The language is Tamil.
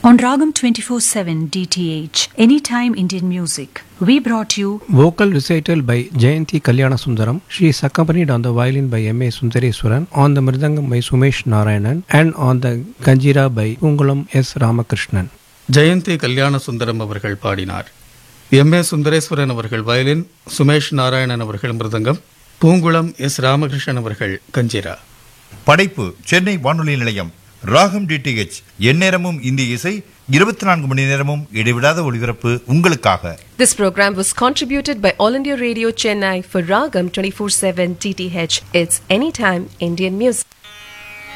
On Ragam 24/7 DTH, Anytime Indian Music, we brought you vocal recital by Jayanti Kalyanasundaram. She is accompanied on the violin by M.A. Sundareswaran, on the mridangam by Sumesh Narayanan, and on the kanjira by Pungulam S. Ramakrishnan. Jayanthi Kalyanasundaram அவர்கள் பாடினார். எம்.ஏ. சுந்தரேஸ்வரன் அவர்கள் வயலின், சுமேஷ் நாராயணன் அவர்கள் மிருதங்கம், பூங்குளம் எஸ். ராமகிருஷ்ணன் அவர்கள் கஞ்சிரா. படைப்பு சென்னை வானொலி நிலையம். ராகம் டிடிஹெச், எந்நேரமும் இந்திய இசை, 24 மணி நேரமும் இடைவிடாத ஒளிபரப்பு உங்களுக்காக. This program was contributed by All India Radio Chennai for Ragam 24/7 DTH. It's Anytime Indian Music.